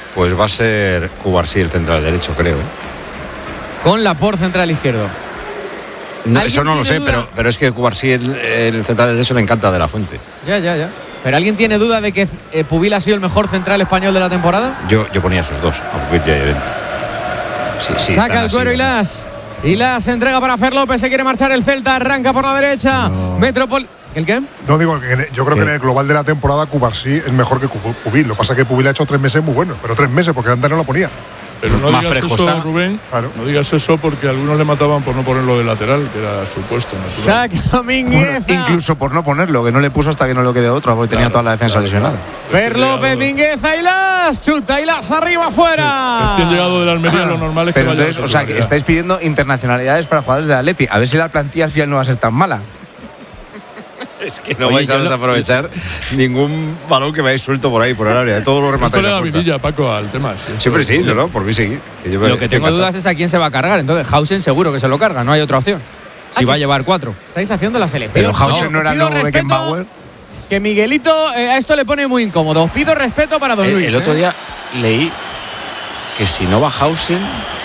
Pues va a ser Cubarsí el central derecho, creo. Con Laporte central izquierdo. No, eso no lo sé, pero es que Cubarsí el central derecho le encanta De La Fuente. Ya. ¿Pero alguien tiene duda de que Pubil ha sido el mejor central español de la temporada? Yo ponía esos dos, a Pubil y a Llorente. Sí, saca el cuero y las entrega para Fer López. Se quiere marchar el Celta, arranca por la derecha. ¿El qué? No, digo, yo creo que en el global de la temporada Cubarsí es mejor que Pubil. Lo que pasa es que Pubil ha hecho 3 meses muy buenos, pero 3 meses porque antes no lo ponía. Pero no más digas fresco eso, está. Rubén. Claro. No digas eso porque algunos le mataban por no ponerlo de lateral, que era su puesto natural. Saca Mingueza. Incluso por no ponerlo, que no le puso hasta que no lo quedó otro, porque tenía toda la defensa lesionada. Fer López, Mingueza y las chuta y las arriba afuera. Recién llegado de la Almería, lo normal es que Pero vaya entonces, a o sea, que estáis pidiendo internacionalidades para jugadores del Atleti. A ver si la plantilla al final no va a ser tan mala. Es que no vais a desaprovechar ningún balón que veáis suelto por ahí, por el área. De todos los remates. Esto le da vidilla, Paco, al tema. Siempre sí, no, por mí sí. Lo que tengo dudas es a quién se va a cargar. Entonces, Hausen seguro que se lo carga, no hay otra opción. Si va a llevar 4. Estáis haciendo la selección. Pero Hausen no era el nuevo Beckenbauer. Que Miguelito a esto le pone muy incómodo. Os pido respeto para don Luis. El otro día leí que si no va Hausen,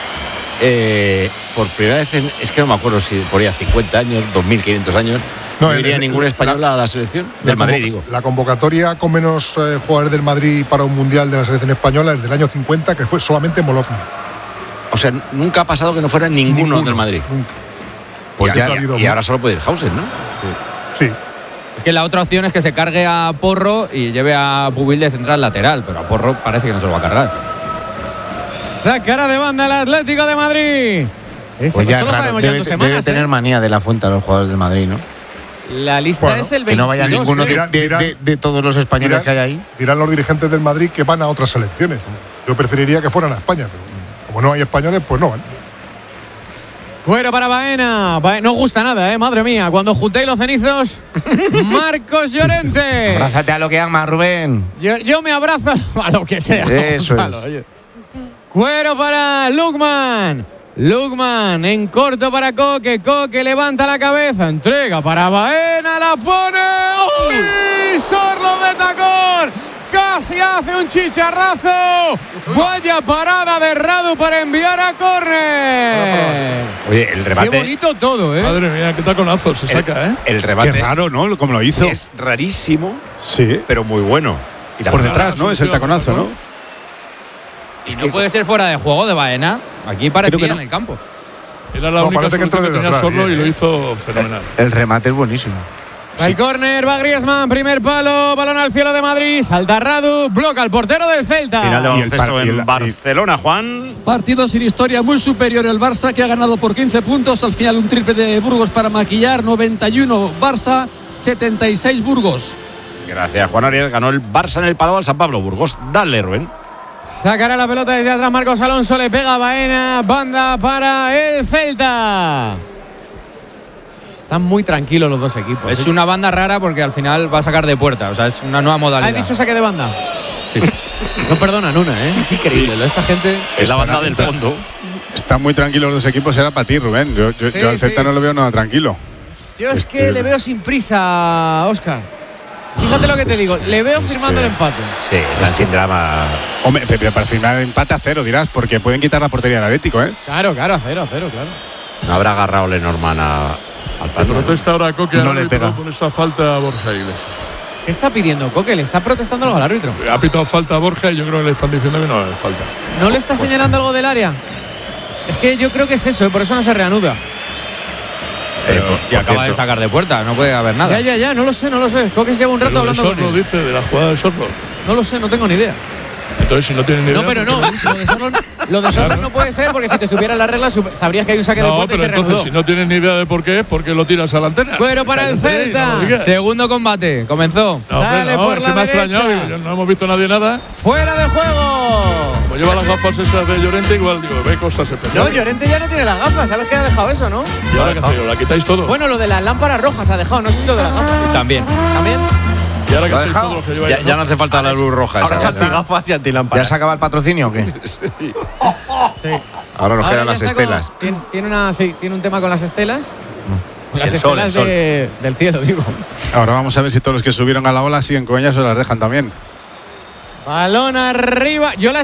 por primera vez, es que no me acuerdo si por ahí a 50 años, 2.500 años, no iría ningún español a la selección del Madrid, digo. La convocatoria con menos jugadores del Madrid para un mundial de la selección española es del año 50, que fue solamente Molovny. O sea, nunca ha pasado que no fuera ninguno del Madrid. Nunca. Pues ya, y ahora solo puede ir Hausen, ¿no? Sí. Es que la otra opción es que se cargue a Porro y lleve a Pubil de central lateral, pero a Porro parece que no se lo va a cargar. Sacará de banda el Atlético de Madrid. Pues ya, esto lo sabemos ya en 2 debe semanas. tener manía de La Fuente a los jugadores del Madrid, ¿no? La lista es el 22. Que no vaya ninguno de todos los españoles que hay ahí. Dirán los dirigentes del Madrid que van a otras selecciones. Yo preferiría que fueran a España, pero como no hay españoles, pues no van. Cuero para Baena. No gusta nada, madre mía. Cuando juntéis los cenizos, Marcos Llorente. Abrázate a lo que ama, Rubén. Yo me abrazo a lo que sea. Eso es. Cuero para Lukman. Lukman en corto para Coque. Coque levanta la cabeza. Entrega para Baena. La pone. ¡Uy! Sorlo de tacón. Casi hace un chicharrazo. Vaya parada de Radu para enviar a córner. Oye, el remate. Qué bonito todo, Madre mía, qué taconazo se saca, El remate. Qué raro, ¿no? Como lo hizo. Es rarísimo, Sí. pero muy bueno. Y por detrás, ¿no? Es el taconazo, ¿no? Es que no puede ser fuera de juego de Baena. Aquí parecía en el campo. Era la única solución que tenía Sorlo y lo hizo fenomenal. El remate es buenísimo. El córner va Griezmann, primer palo, balón al cielo de Madrid, salta Radu, bloca al portero del Celta. Final de baloncesto en Barcelona, Juan. Partido sin historia, muy superior el Barça, que ha ganado por 15 puntos. Al final un triple de Burgos para maquillar. 91 Barça, 76 Burgos. Gracias, Juan Ariel. Ganó el Barça en el Palau al San Pablo Burgos. Dale, Rubén. Sacará la pelota desde atrás Marcos Alonso, le pega a Baena, banda para el Celta. Están muy tranquilos los dos equipos. Es una banda rara porque al final va a sacar de puerta. O sea, es una nueva modalidad. ¿Has dicho saque de banda? Sí. No perdonan una, Es increíble. Esta gente. Es la banda del fondo. Están muy tranquilos los dos equipos, era para ti, Rubén. Yo al Celta no lo veo nada tranquilo. Yo es que le veo sin prisa, Óscar. Fíjate lo que te digo, le veo firmando el empate. Sí, están sin drama. Hombre, pero para firmar empate a 0, dirás, porque pueden quitar la portería del Atlético, ¿eh? Claro, a cero, claro. No habrá agarrado Lenormand al Le protesta ahora a Coque No le pega. por esa falta a Borja Iglesias. ¿Qué está pidiendo Coque? ¿Le está protestando algo al árbitro? Ha pitado falta a Borja y yo creo que le están diciendo que no es falta. ¿No le está señalando algo del área? Es que yo creo que es eso, por eso no se reanuda. Si acaba de sacar de puerta, no puede haber nada. Ya, no lo sé. Coque lleva un rato hablando con él. Dice de la jugada de Sorlo. No lo sé, no tengo ni idea. Entonces, si no tienen ni idea. No, pero no. Lo de Sorlo no puede ser porque si te supieras las reglas sabrías que hay un saque de puerta y se reanudó. Entonces, si no tienes ni idea de por qué, ¿por qué lo tiras a la antena? Cuero para el Celta. Segundo combate, comenzó. Sale por la derecha. No hemos visto nadie nada. Fuera de juego. Como lleva las gafas esas de Llorente, igual digo, ve cosas especiales. No, Llorente ya no tiene las gafas. ¿Sabes que ha dejado eso, no? ¿Y ahora qué hacéis? ¿La quitáis todo? Bueno, lo de las lámparas rojas ha dejado, no sé si lo de las gafas. También. ¿Y ahora qué hacéis todo lo que lleváis? Ya no hace falta la luz roja. Ahora esa, es antigafas y antilámparas. ¿Ya se acaba el patrocinio o qué? Sí. Ahora nos quedan ya las está estelas. Tiene un tema con las estelas. Con las El sol, estelas del cielo, digo. Ahora vamos a ver si todos los que subieron a la ola siguen con ellas o las dejan también. Balón arriba. Yo las